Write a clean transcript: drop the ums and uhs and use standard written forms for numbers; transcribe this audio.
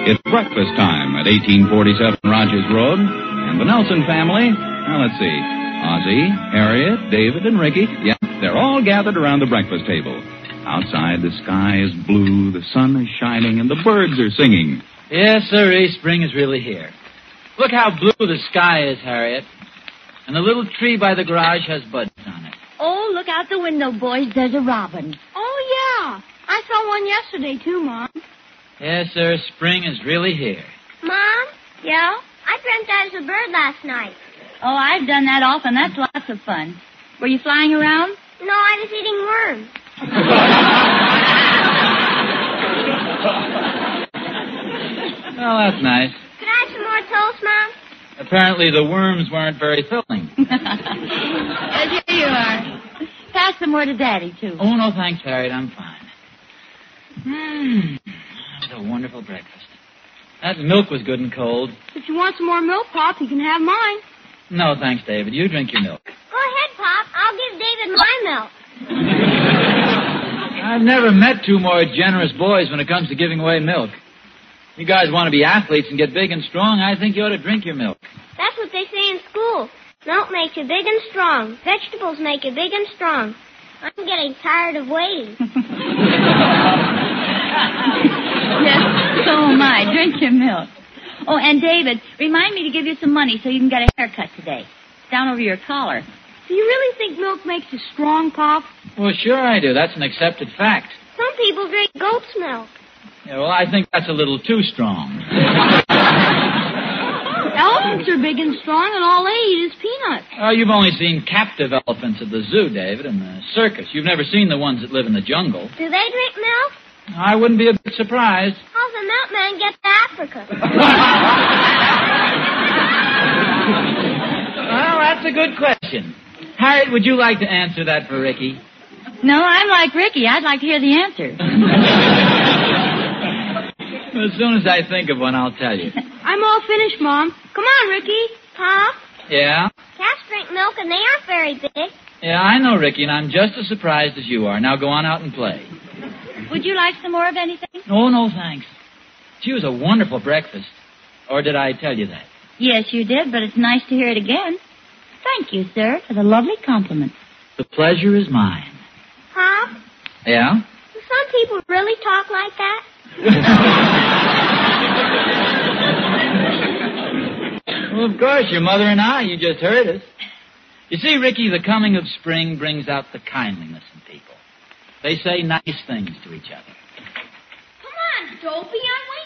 It's breakfast time at 1847 Rogers Road, and the Nelson family, now let's see, Ozzie, Harriet, David, and Ricky, yeah, they're all gathered around the breakfast table. Outside, the sky is blue, the sun is shining, and the birds are singing. Yes, sirree, spring is really here. Look how blue the sky is, Harriet. And the little tree by the garage has buds on it. Oh, look out the window, boys. There's a robin. Oh, yeah. I saw one yesterday, too, Mom. Yes, sir, spring is really here. Mom? Yeah? I dreamt I was a bird last night. Oh, I've done that often. That's lots of fun. Were you flying around? No, I was eating worms. Well, that's nice. Could I have some more toast, Mom? Apparently the worms weren't very filling. Yes, here you are. Pass some more to Daddy, too. Oh, no, thanks, Harriet. I'm fine. That was a wonderful breakfast. That milk was good and cold. If you want some more milk, Pop, you can have mine. No, thanks, David. You drink your milk. Go ahead, Pop. I'll give David my milk. I've never met two more generous boys when it comes to giving away milk. You guys want to be athletes and get big and strong, I think you ought to drink your milk. That's what they say in school. Milk makes you big and strong. Vegetables make you big and strong. I'm getting tired of waiting. Yes, so am I. Drink your milk. Oh, and David, remind me to give you some money so you can get a haircut today. It's down over your collar. Do you really think milk makes you strong, Pop? Well, sure I do. That's an accepted fact. Some people drink goat's milk. Yeah, well, I think that's a little too strong. Elephants are big and strong, and all they eat is peanuts. Oh, you've only seen captive elephants at the zoo, David, and the circus. You've never seen the ones that live in the jungle. Do they drink milk? I wouldn't be a bit surprised. How's the milkman get to Africa? Well, that's a good question. Harriet, would you like to answer that for Ricky? No, I'm like Ricky. I'd like to hear the answer. As soon as I think of one, I'll tell you. I'm all finished, Mom. Come on, Ricky. Pop? Yeah? Cats drink milk, and they aren't very big. Yeah, I know, Ricky, and I'm just as surprised as you are. Now go on out and play. Would you like some more of anything? Oh, no, thanks. She was a wonderful breakfast. Or did I tell you that? Yes, you did, but it's nice to hear it again. Thank you, sir, for the lovely compliment. The pleasure is mine. Pop? Yeah? Do some people really talk like that? Well, of course, your mother and I, you just heard us. You see, Ricky, the coming of spring brings out the kindliness in people. They say nice things to each other. Come on, Dopey, I'm